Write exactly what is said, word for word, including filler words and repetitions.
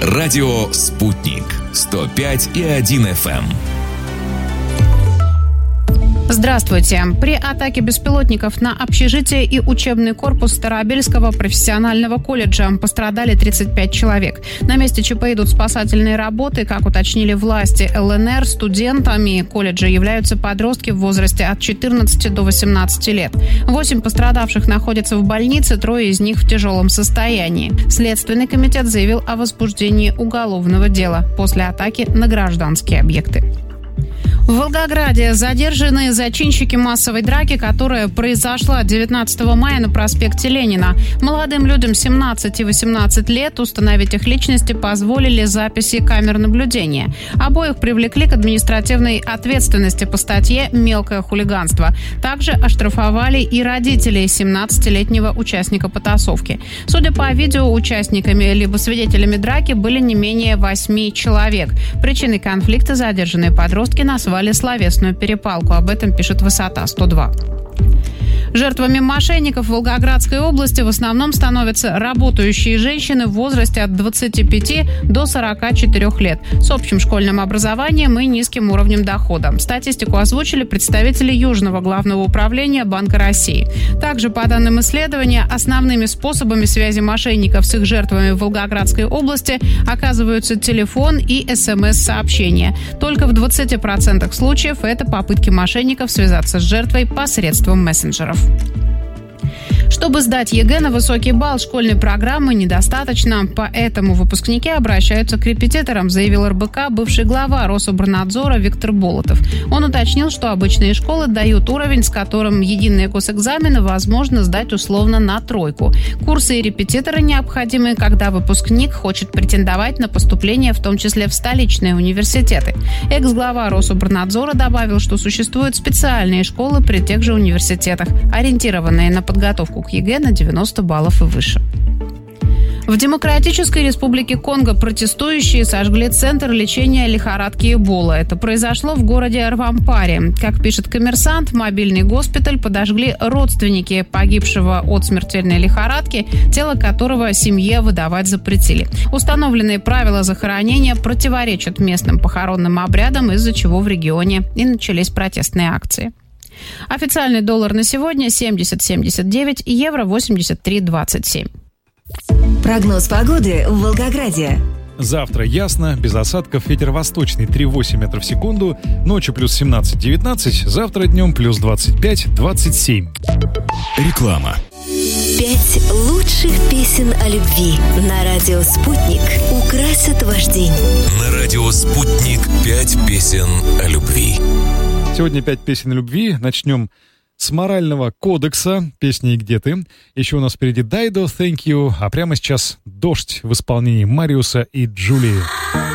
Радио «Спутник». сто пять и один эф эм. Здравствуйте. При атаке беспилотников на общежитие и учебный корпус Старообельского профессионального колледжа пострадали тридцать пять человек. На месте ЧП идут спасательные работы. Как уточнили власти эл эн эр, студентами колледжа являются подростки в возрасте от четырнадцати до восемнадцати лет. Восемь пострадавших находятся в больнице, трое из них в тяжелом состоянии. Следственный комитет заявил о возбуждении уголовного дела после атаки на гражданские объекты. В Волгограде задержаны зачинщики массовой драки, которая произошла девятнадцатого мая на проспекте Ленина. Молодым людям семнадцать и восемнадцать лет установить их личности позволили записи камер наблюдения. Обоих привлекли к административной ответственности по статье «Мелкое хулиганство». Также оштрафовали и родителей семнадцатилетнего участника потасовки. Судя по видео, участниками либо свидетелями драки были не менее восьми человек. Причиной конфликта задержанные подростки назвали словесную перепалку. Об этом пишет «Высота сто два». Жертвами мошенников в Волгоградской области в основном становятся работающие женщины в возрасте от двадцати пяти до сорока четырёх лет с общим школьным образованием и низким уровнем дохода. Статистику озвучили представители Южного главного управления Банка России. Также, по данным исследования, основными способами связи мошенников с их жертвами в Волгоградской области оказываются телефон и эс эм эс-сообщения. Только в двадцати процентах случаев это попытки мошенников связаться с жертвой посредством мессенджеров. Чтобы сдать ЕГЭ на высокий балл школьной программы недостаточно, поэтому выпускники обращаются к репетиторам, заявил эр бэ ка бывший глава Рособорнадзора Виктор Болотов. Он уточнил, что обычные школы дают уровень, с которым единые госэкзамены возможно сдать условно на тройку. Курсы и репетиторы необходимы, когда выпускник хочет претендовать на поступление, в том числе в столичные университеты. Экс-глава Рособорнадзора добавил, что существуют специальные школы при тех же университетах, ориентированные на подготовку к ЕГЭ на девяносто баллов и выше. В Демократической Республике Конго протестующие сожгли центр лечения лихорадки Эбола. Это произошло в городе Рвампаре. Как пишет «Коммерсант», мобильный госпиталь подожгли родственники погибшего от смертельной лихорадки, тело которого семье выдавать запретили. Установленные правила захоронения противоречат местным похоронным обрядам, из-за чего в регионе и начались протестные акции. Официальный доллар на сегодня семьдесят семьдесят девять, евро восемьдесят три двадцать семь. Прогноз погоды в Волгограде. Завтра ясно, без осадков, ветер восточный три восемь метров в секунду, ночью плюс семнадцать девятнадцать, завтра днем плюс двадцать пять двадцать семь. Реклама. Пять лучших песен о любви на радио «Спутник» украсят ваш день. На радио «Спутник» пять песен о любви. Сегодня пять песен о любви. Начнем с морального кодекса песни «Где ты?». Еще у нас впереди Дайдо, Thank You. А прямо сейчас «Дождь» в исполнении Мариуса и Джулии.